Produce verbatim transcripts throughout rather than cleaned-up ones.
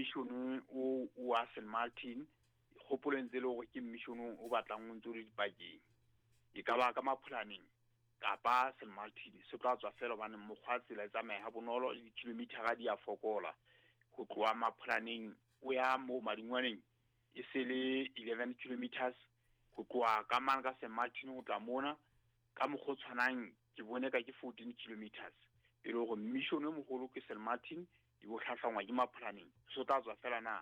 mission o wa Saint Martin gopolo ntse le gore ke mission o batlang o ntse le dipakeng e ka ba ka maplanning kapa Saint Martin se tla tswa fela bana mogwa tsela e tsamaya ha bonolo di kilometer ga di a fokola go tloa maplanning o ya mo madingwaneng e se le eleven kilometers go tloa ka mang ka Saint Martin o tla mona ka mogotshwanang ke bone ka ke fourteen kilometers pero go mission e mogolo ke Saint Martin e bo tlhatlhangwa ke maplanning so tla tswa fela na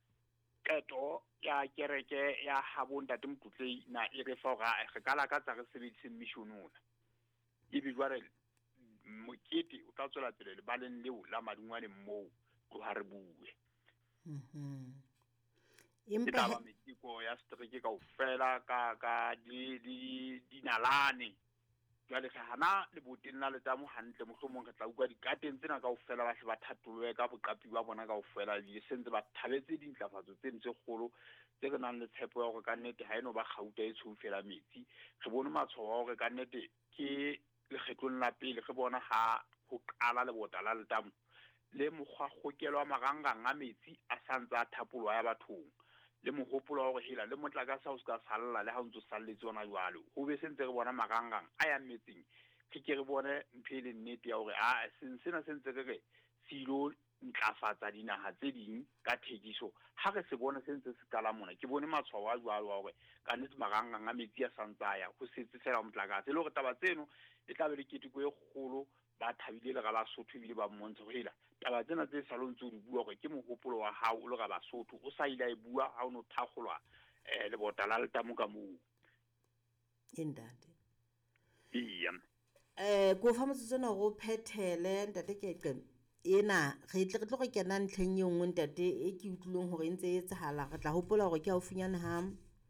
keto ya kereke ya habonta temtutlei na e re fa ga ge kala ka tsa re sebedise mission ona e bi jware mokete o tla tswela pele le baleng leo la madingwane mo go ha re bue mhm impa ba metiko ya strike ka ofela ka ka di di dinalane jwale ga hana le botena le tamo hantle mohlomong ka tla uka dikateng tsena ka ofela ba se ba thatolwe ka boqapi ba bona ka ofela di sentse ba thabetse dintlafatso tse ntse kgolo tse re nang le tshepo ya gore ka nnete ha eno ba gauta e tshoufela metsi re bone matshwao gore ka nnete ke le kgetlong la pele re bona ha go qala le bota la letamo le mogwa gokelwa magangang a metsi a santsa thapolwa ya bathong le mohopolo wa go hela le motlaka sa o ska salla le ha ntse salletse ona jwalo go be sentse re bona magangang a ya metsing ke ke re bone mphele nnete ya gore a sensena sentse re re silo ntlafatsa dinaga tse ding ka thekiso ha re se bone sentse se kala mona ke bone matshwao a jwalo wa gore ka nnete magangang a metsi a santsaya go setse fela motlaka le go taba tseno e tla be le ketiko e kgolo ba thabile le ga ba sotho bile ba mmontsha go hela taba tsena tse salontse di bua gore ke mohopolo wa hao le ga ba sotho o sa ile e bua ha o no thagolwa eh le bota la letamo ka mo indade iya eh go fa motsona go phethele ntate ke qe ena re tle re tlo go kena ntlheng e nngwe ntate e ke utlwileng gore ntse e tsahala re tla hopola gore ke a o finyana ha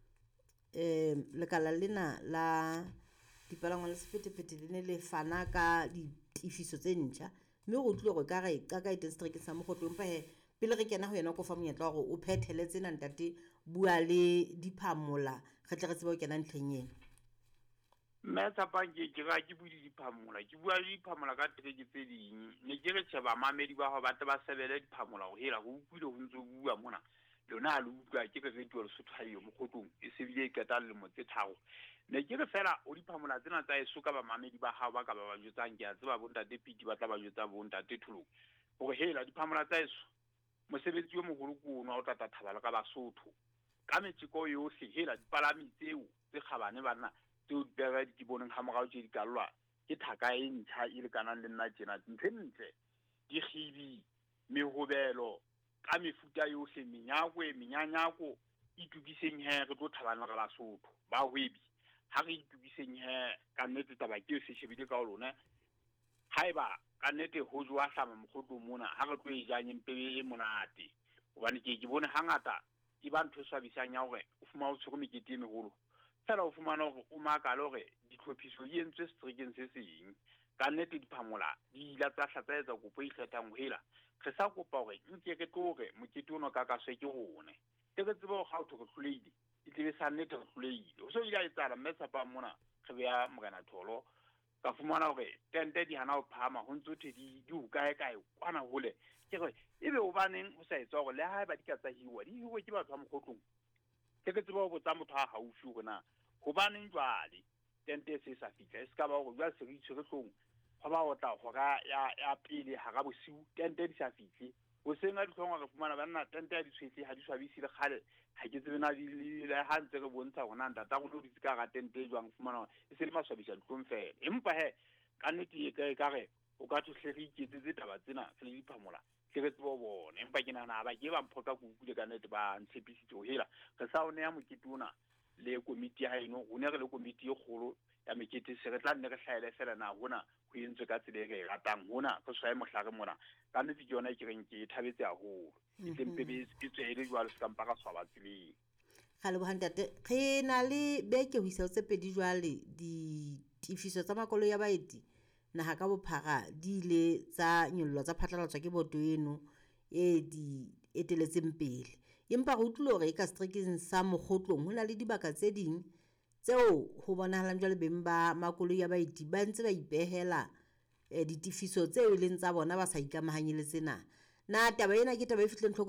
eh le kala lena la dipalangwa le sepetepete le ne le fana ka ditifiso tse ntšha mme go tlile go ka re ka ka district sa mogotlo mpa he pele re kena go yena go fa monyetla gore o phethele tsena ntate bua le diphamola re tle re tsebe go kena ntlheng ena metsa pa ke ke ga ke budi diphamola ke bua le diphamola ka treke tse ding ne ke re tsheba mamedi ba ho ba tla ba sebele diphamola go hela go utlwile go ntse bua mona lona le utlwa ke re radio le sothayo mo khotlong e se bile ka tla le mo tse thago ne ke re fela o diphamola tsena tsa eso ka ba mamedi ba ha ba ka ba ba jotsang ke a tseba bonta deputy ba tla ba jotsa bonta tethulo go hela diphamola tsa eso mosebetsi yo mogolo ko no o tata thabala ka basotho ka metshiko yohle hela dipalami tseo tse khabane bana tseo dipega di boneng ha mogao tse di kalwa ke thaka e ntsha ile kanang le nna tsena ntlentle di khibi mehobelo ka mefuta yohle menyakwe menyanyako itukiseng he re tlo thabana ga basotho ba hwebi ha re itukiseng he ka nnete taba ke se shebile ka lona haiba ka nnete ho jwa hlama mogotlo mona ha re tlo e janye mpebe e monate hobane ke ke bone hangata e ba ntho swabisang ya gore o fuma o tshego mekete e megolo fela o fumana gore o makala gore ditlhophiso di entswe strikeng se seng ka nnete diphamola di ila tsa hlatsaetsa kopo e kgethang hela re sa kopa gore nke ke tloge mokete ono ka ka se ke gone ke re tsebe go ga o thoko hloleile e tlebe sa nnete re hloleile o so ile a etsala mme tsapa mona re beya mogana tholo ka fumana gore tente di hana o phama ho ntse the di di u kae kae kwana hole ke re ebe o baneng o sa etsa gore le ha ba di ka tsa hiwa di hiwe ke batho ba mokotlong ke ke tsebe go botsa motho a haufi gona go baneng jwale tente se sa fitla se ka ba go jwa se re itshwe tlong go ba otla go ga ya ya pele ha ga bosiu tente di sa fitle go senga di tlhongwa re fumana banna tente ya di tshwetse ha di swabisi le khale ha ke tsebe na di le ha ntse re bontsha gona ntata go no di tsika ga tente jwang fumana e se le maswabisa tlong fela empa he ka nnete e ka ka re o ka tshwere iketsetse taba tsena se le diphamola ke re tsebo bone empa ke nana ba ke ba mphoka go ukule ka nnete ba ntshepisitse go hela re sa one ya moketona le komiti ya eno go ne re le komiti e kgolo ya mekete se re tla nne re hlaele fela na hona go entswe ka tsele re ratang hona go swae mohlare mona ka nnete ke yona ke reng ke thabetse a go itempe be se tsele jwalo se ka mpa ka swaba tseleng ga le bohantate ge na le beke ho isa tse pedi jwale di tifiso tsa makolo ya baeti naha ka bophara di ile tsa nyollo tsa phatlalatswa ke boto eno e di eteletseng pele empa go tlilo re ka strikeng sa mogotlong hona le dibaka tse ding tseo ho bonahalang jwale beng ba makolo ya baeti ba ntse ba ipehela ditifiso tseo e leng tsa bona ba sa ikamahanye le tsena na taba ena ke taba e fitleng